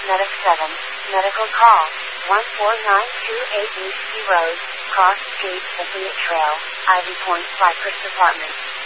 Medic 7, medical call, 14928 East Sea Road, Cross Street, Opiate Trail, Ivy Point, Cypress Department.